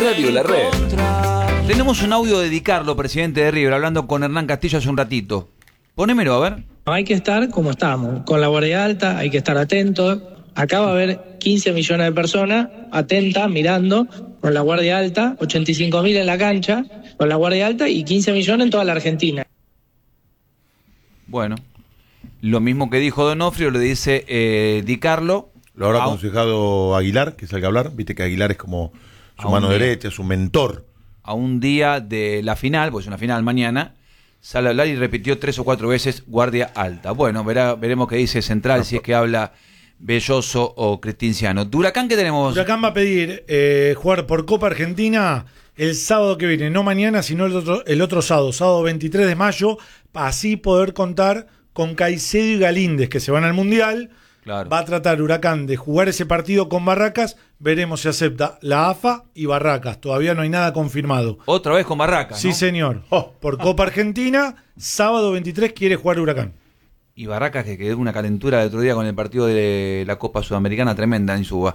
Radio La Red. Tenemos un audio de Di Carlo, presidente de River, hablando con Hernán Castillo hace un ratito. Ponémelo, a ver. Hay que estar como estamos, con la guardia alta, hay que estar atentos. Acá va a haber 15 millones de personas atentas, mirando, con la guardia alta, 85.000 en la cancha, con la guardia alta y 15 millones en toda la Argentina. Bueno, lo mismo que dijo Donofrio lo dice Di Carlo. Lo habrá aconsejado Aguilar, que salga a hablar. Viste que Aguilar es como su mano derecha, su mentor. A un día de la final, pues es una final mañana, sale a hablar y repitió 3 o 4 veces guardia alta. Bueno, veremos qué dice Central, si es que habla Belloso o Cristinciano. Huracán, ¿qué tenemos? Huracán va a pedir jugar por Copa Argentina el sábado que viene, no mañana, sino el otro sábado 23 de mayo, para así poder contar con Caicedo y Galíndez, que se van al Mundial. Claro. Va a tratar Huracán de jugar ese partido con Barracas. Veremos si acepta la AFA y Barracas. Todavía no hay nada confirmado. Otra vez con Barracas, Sí, ¿no? señor. Por Copa Argentina, sábado 23 quiere jugar Huracán. Y Barracas, que quedó una calentura el otro día con el partido de la Copa Sudamericana tremenda en Suba.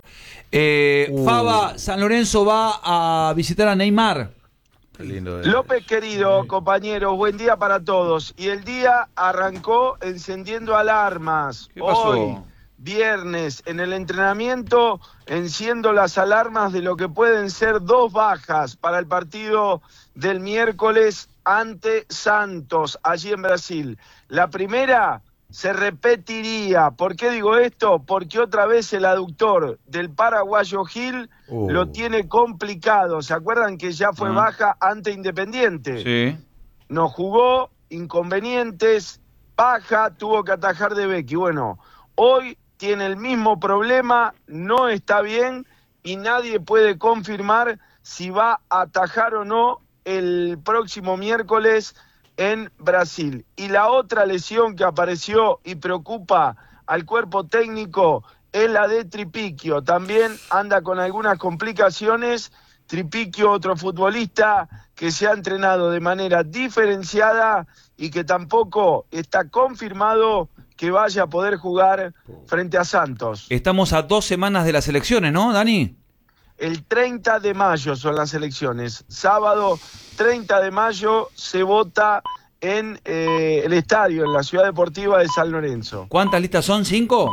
Faba, San Lorenzo va a visitar a Neymar. Qué lindo. López, querido compañero, buen día para todos. Y el día arrancó encendiendo alarmas. ¿Qué pasó? Hoy, viernes, en el entrenamiento, enciendo las alarmas de lo que pueden ser 2 bajas para el partido del miércoles ante Santos, allí en Brasil. La primera se repetiría. ¿Por qué digo esto? Porque otra vez el aductor del paraguayo Gil lo tiene complicado. ¿Se acuerdan que ya fue baja ante Independiente? Sí. No jugó, inconvenientes, baja, tuvo que atajar de Becky. Bueno, hoy tiene el mismo problema, no está bien y nadie puede confirmar si va a atajar o no el próximo miércoles en Brasil. Y la otra lesión que apareció y preocupa al cuerpo técnico es la de Tripiquio. También anda con algunas complicaciones. Tripiquio, otro futbolista que se ha entrenado de manera diferenciada y que tampoco está confirmado que vaya a poder jugar frente a Santos. Estamos a 2 semanas de las elecciones, ¿no, Dani? El 30 de mayo son las elecciones. Sábado 30 de mayo se vota en el estadio, en la Ciudad Deportiva de San Lorenzo. ¿Cuántas listas son? ¿5?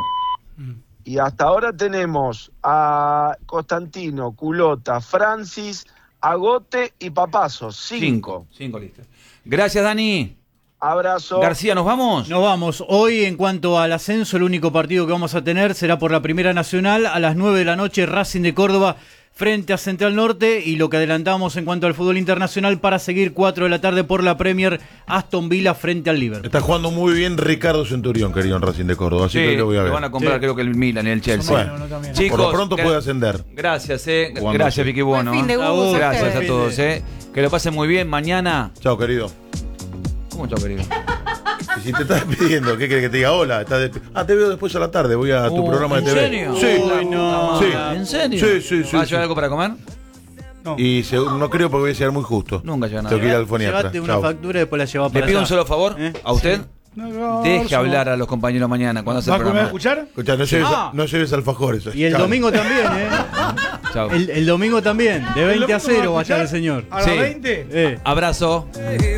Y hasta ahora tenemos a Constantino, Culota, Francis, Agote y Papazos. 5 listas. Gracias, Dani. Abrazo. García, ¿nos vamos? Nos vamos. Hoy, en cuanto al ascenso, el único partido que vamos a tener será por la Primera Nacional. A las 9 de la noche, Racing de Córdoba frente a Central Norte. Y lo que adelantamos en cuanto al fútbol internacional para seguir 4 de la tarde por la Premier, Aston Villa frente al Liverpool. Está jugando muy bien Ricardo Centurión, querido, en Racing de Córdoba. Así que lo voy a ver. Lo van a comprar, creo que el Milan y el Chelsea. Bueno, chicos, por lo pronto puede ascender. Gracias, gracias, Vicky Bueno. Buen fin de Hugo, gracias a todos, Que lo pasen muy bien. Mañana. Chao, querido. ¿Cómo chao, querido? Y si te estás despidiendo, ¿qué querés que te diga? Hola, te veo después a la tarde, voy a tu programa de TV. ¿En serio? Sí. Uy, no. Sí. ¿En serio? Sí. ¿Vas a llevar algo para comer? No. Y no creo porque voy a llegar muy justo. Nunca llega nada. Tengo que ir al foniatra. Llévate una Chao. factura y después la llevas Le para pido allá. un solo favor a usted. Deje hablar a los compañeros mañana cuando hace el ¿Va a comer a programa. escuchar? Escuchá, no lleves alfajores. Y el Chao. domingo también, Chao. El domingo también, de 20 a 0 va a estar el señor. ¿A las 20? Abrazo.